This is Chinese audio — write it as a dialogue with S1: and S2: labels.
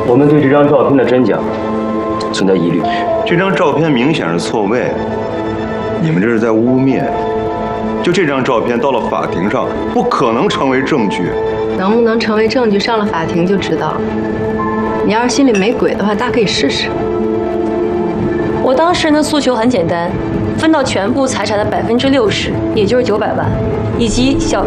S1: 我们对这张照片的真假存在疑虑。
S2: 这张照片明显是错位，你们这是在污蔑。就这张照片到了法庭上，不可能成为证据。
S3: 能不能成为证据，上了法庭就知道了。你要是心里没鬼的话，大可以试试。
S4: 我当事人的诉求很简单，分到全部财产的60%，也就是900万，以及小